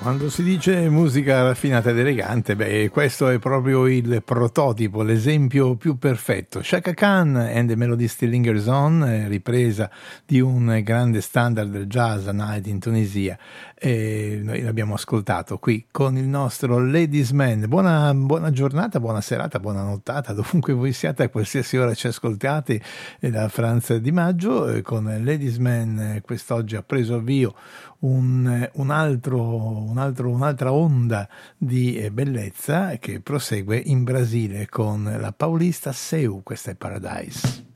Quando si dice musica raffinata ed elegante, questo è proprio il prototipo, l'esempio più perfetto. Chaka Khan and the Melody Still Lingers On, ripresa di un grande standard del jazz, A Night in Tunisia. Noi l'abbiamo ascoltato qui con il nostro Ladies Man. Buona giornata, buona serata, buona nottata, dovunque voi siate, a qualsiasi ora ci ascoltate, da Franz Di Maggio. Con Ladies Man quest'oggi ha preso avvio un'altra onda di bellezza che prosegue in Brasile con la paulista Seu. Questa è Paradise.